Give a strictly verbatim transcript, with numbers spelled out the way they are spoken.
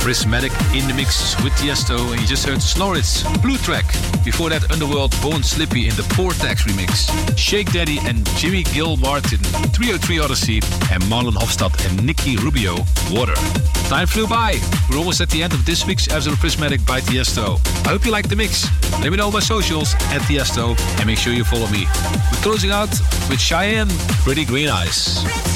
Prismatic in the mix with Tiesto, and you just heard Snoritz, Blue Track. Before that, Underworld, Bone Slippy in the Portax remix. Shake Daddy and Jimmy Gil Martin, three oh three Odyssey, and Marlon Hofstad and Nicky Rubio, Water. Time flew by. We're almost at the end of this week's episode of Prismatic by Tiesto. I hope you liked the mix. Let me know on my socials at Tiesto, and make sure you follow me. We're closing out with Cheyenne, Pretty Green Eyes.